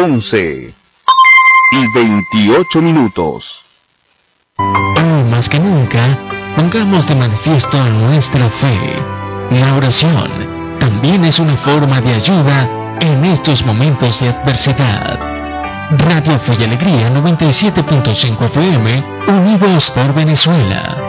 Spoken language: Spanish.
11:28. Hoy más que nunca, pongamos de manifiesto nuestra fe. La oración también es una forma de ayuda en estos momentos de adversidad. Radio Fe y Alegría 97.5 FM, unidos por Venezuela.